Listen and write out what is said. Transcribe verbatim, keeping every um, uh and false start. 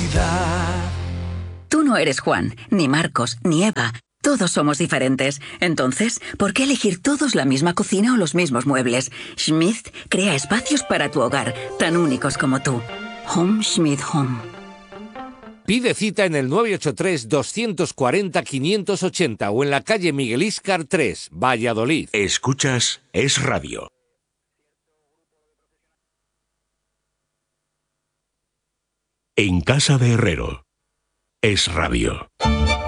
Navidad. Tú no eres Juan, ni Marcos, ni Eva. Todos somos diferentes. Entonces, ¿por qué elegir todos la misma cocina o los mismos muebles? Schmidt crea espacios para tu hogar, tan únicos como tú. Home Schmidt Home. Pide cita en el nueve ocho tres, dos cuatro cero, cinco ocho cero o en la calle Miguel Íscar tres, Valladolid. Escuchas Es Radio. En casa de Herrero. Es Radio.